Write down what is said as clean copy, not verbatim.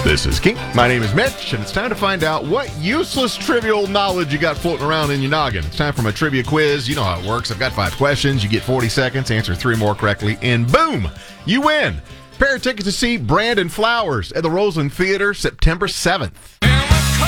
This is Kink. My name is Mitch, and it's time to find out what useless trivial knowledge you got floating around in your noggin. It's time for my trivia quiz. You know how it works. I've got 5 questions. You get 40 seconds, answer 3 more correctly, and boom, you win. Pair of tickets to see Brandon Flowers at the Roseland Theater September 7th.